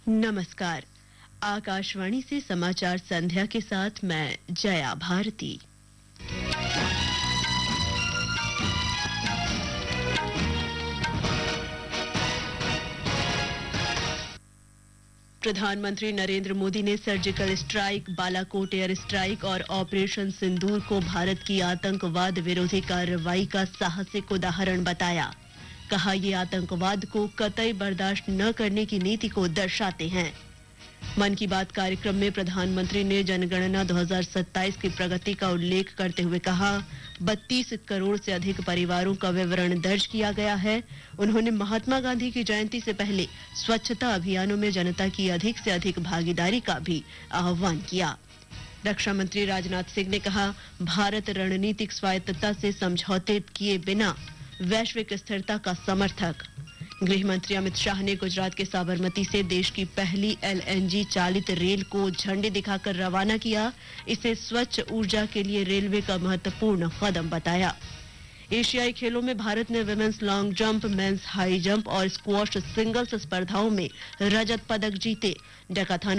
नमस्कार। आकाशवाणी से समाचार संध्या के साथ मैं जया भारती। प्रधानमंत्री नरेंद्र मोदी ने surgical strike, Balakot air strike और ऑपरेशन सिंदूर को भारत की आतंकवाद विरोधी कार्रवाई का साहसिक उदाहरण बताया। कहा, ये आतंकवाद को कतई बर्दाश्त न करने की नीति को दर्शाते हैं। मन की बात कार्यक्रम में प्रधानमंत्री ने जनगणना 2027 की प्रगति का उल्लेख करते हुए कहा, 32 करोड़ से अधिक परिवारों का विवरण दर्ज किया गया है। उन्होंने महात्मा गांधी की जयंती से पहले स्वच्छता अभियानों में जनता की अधिक से अधिक भागीदारी का भी आह्वान किया। रक्षा मंत्री राजनाथ सिंह ने कहा, भारत रणनीतिक स्वायत्तता से समझौते किए बिना वैश्विक स्थिरता का समर्थक। गृह मंत्री अमित शाह ने गुजरात के साबरमती से देश की पहली LNG चालित रेल को झंडी दिखाकर रवाना किया। इसे स्वच्छ ऊर्जा के लिए रेलवे का महत्वपूर्ण कदम बताया। एशियाई खेलों में भारत ने women's long jump, mains high jump और स्क्वॉश सिंगल्स स्पर्धाओं में रजत पदक जीते। डेकाथलॉन